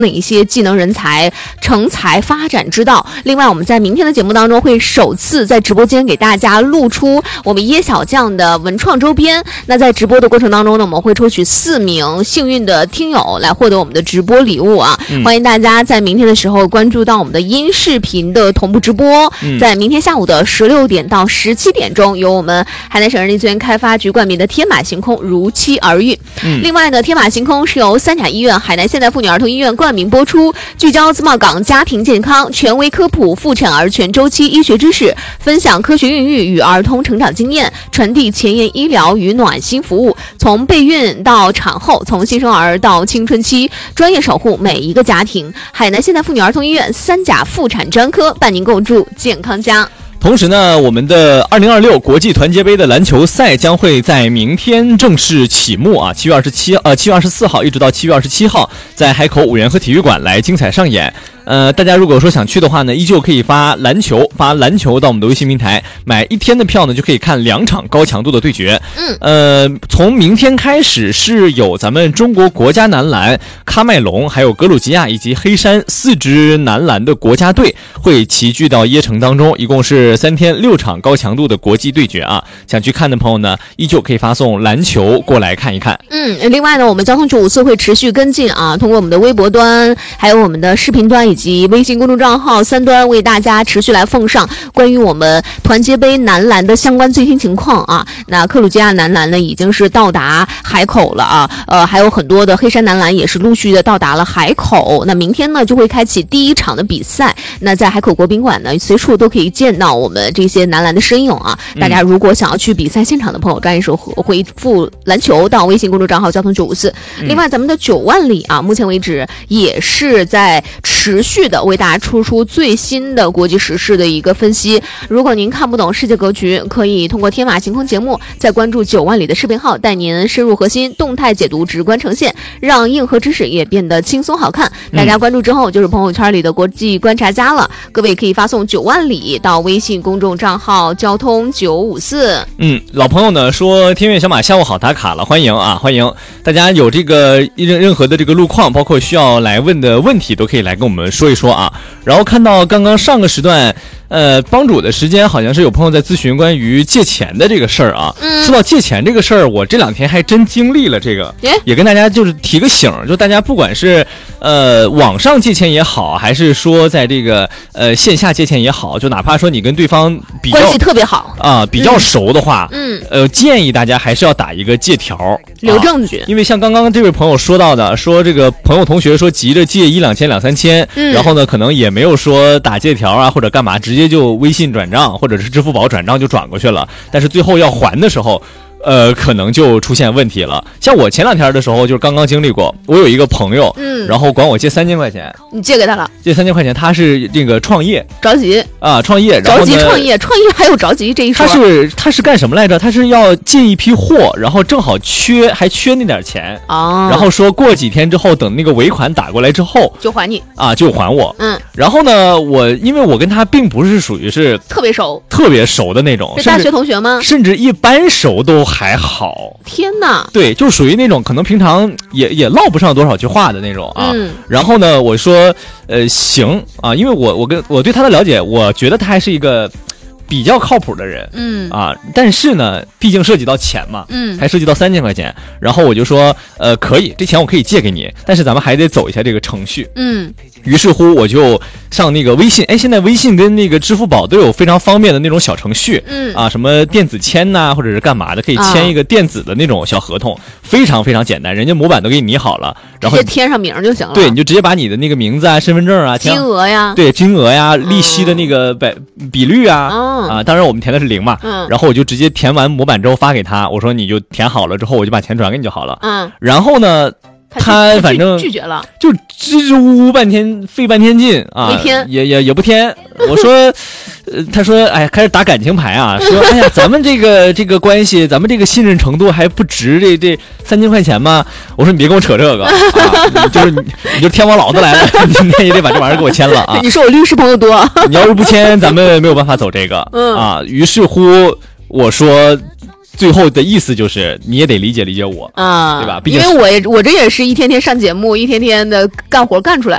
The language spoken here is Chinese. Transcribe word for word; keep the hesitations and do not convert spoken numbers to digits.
哪一些技能人才成才发展之道。另外我们在明天的节目当中会首次在直播间给大家露出我们椰小酱的文创周边，那在直播的过程当中呢，我们会抽取四名幸运的听友来获得我们的直播礼物啊、嗯、欢迎大家在明天的时候关注到我们的音视频的同步直播、嗯、在明天下午的十六点到十七点钟，由我们海南省人力资源开发局冠名的天马行空如期而遇、嗯、另外呢，天马行空是由三甲医院海南现代妇女儿童医院冠名播出，聚焦自贸港家庭健康，权威科普妇产儿全周期医学知识，分享科学孕育与儿童成长经验，传递前沿医疗与暖心服务，从备孕到产后，从新生儿到青春期，专业守护每一个家庭。海南现代妇女儿童医院三甲妇产专科伴您共筑健康家。 同时呢，我们的二零二六国际团结杯的篮球赛将会在明天正式启幕啊，七月二十七呃七月二十四号一直到七月二十七号，在海口五缘河体育馆来精彩上演。呃，大家如果说想去的话呢，依旧可以发篮球，发篮球到我们的微信平台，买一天的票呢，就可以看两场高强度的对决。嗯，呃，从明天开始是有咱们中国国家男篮、喀麦隆、还有格鲁吉亚以及黑山四支男篮的国家队会齐聚到椰城当中，一共是三天六场高强度的国际对决啊。想去看的朋友呢，依旧可以发送篮球过来看一看。 嗯，另外呢，我们交通九五四会持续跟进啊，通过我们的微博端，还有我们的视频端以及以及微信公众账号三端为大家持续来奉上关于我们团结杯男篮的相关最新情况啊。那克鲁吉亚男篮呢已经是到达海口了啊，呃，还有很多的黑山男篮也是陆续的到达了海口。那明天呢就会开启第一场的比赛，那在海口国宾馆呢随处都可以见到我们这些男篮的身影啊。大家如果想要去比赛现场的朋友，抓紧手回复篮球到微信公众账号交通九五四。另外咱们的九万里啊，目前为止也是在持续的为大家出出最新的国际时事的一个分析。如果您看不懂世界格局，可以通过天马行空节目再关注九万里的视频号，带您深入核心，动态解读，直观呈现，让硬核知识也变得轻松好看。大家关注之后就是朋友圈里的国际观察家了。各位可以发送九万里到微信公众账号交通九五四。 嗯，老朋友呢说天悦小马下午好打卡了，欢迎啊，欢迎大家有这个任任何的这个路况，包括需要来问的问题，都可以来跟我们说一说啊。然后看到刚刚上个时段呃，帮主的时间好像是有朋友在咨询关于借钱的这个事儿啊。嗯，说到借钱这个事儿，我这两天还真经历了这个，也跟大家就是提个醒，就大家不管是呃网上借钱也好，还是说在这个呃线下借钱也好，就哪怕说你跟对方比较关系特别好啊、呃，比较熟的话，嗯，呃，建议大家还是要打一个借条， 留证据、啊。 因为像刚刚这位朋友说到的，说这个朋友同学说急着借一两千两三千，嗯，然后呢可能也没有说打借条啊或者干嘛，直接直接就微信转账或者是支付宝转账就转过去了，但是最后要还的时候呃，可能就出现问题了。像我前两天的时候，就是刚刚经历过，我有一个朋友，嗯，然后管我借三千块钱， 你借给他了？ 借三千块钱，他是这个创业， 着急啊，创业， 着急创业，创业还有着急这一说。 他是他是干什么来着？他是要进一批货，然后正好缺，还缺那点钱啊，然后说过几天之后，等那个尾款打过来之后， 就还你啊，就还我。嗯，然后呢，我因为我跟他并不是属于是特别熟、 特别熟的那种， 是大学同学吗？ 甚至一般熟都还好。 天哪！ 对，就属于那种可能平常也也唠不上多少句话的那种啊。嗯。然后呢，我说，呃，行啊，因为我我跟我对他的了解，我觉得他还是一个比较靠谱的人。嗯。啊，但是呢，毕竟涉及到钱嘛，嗯，还涉及到三千块钱，然后我就说，呃，可以，这钱我可以借给你，但是咱们还得走一下这个程序。嗯。于是乎，我就上那个微信，哎，现在微信跟那个支付宝都有非常方便的那种小程序，嗯啊，什么电子签呐、啊，或者是干嘛的，可以签一个电子的那种小合同，啊、非常非常简单，人家模板都给你拟好了，然后直接填上名就行了。 对，你就直接把你的那个名字啊、身份证啊、 金额呀， 对，金额呀、利息的那个百、嗯、比率啊，嗯、啊，当然我们填的是零嘛，嗯，然后我就直接填完模板之后发给他，我说你就填好了之后，我就把钱转给你就好了，嗯，然后呢。他反正拒绝了， 就支支吾吾半天，费半天劲啊， 没填， 也也也不填。我说，呃，他说，哎，开始打感情牌啊，说，哎呀，咱们这个这个关系，咱们这个信任程度还不值这这三千块钱吗？我说你别跟我扯这个，啊、就是你你就天王老子来了，你也得把这玩意儿给我签了啊。 你说我律师朋友多， 你要是不签，咱们没有办法走这个，嗯啊。于是乎，我说。最后的意思就是你也得理解理解我啊，对吧？ 因为我也我这也是一天天上节目，一天天的干活干出来